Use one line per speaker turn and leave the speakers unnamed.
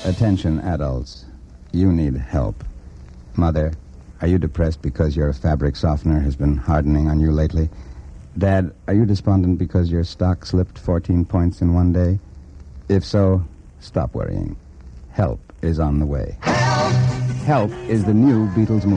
Attention, adults. You need help. Mother, are you depressed because your fabric softener has been hardening on you lately? Dad, are you despondent because your stock slipped 14 points in one day? If so, stop worrying. Help is on the way. Help! Help is the new Beatles movie.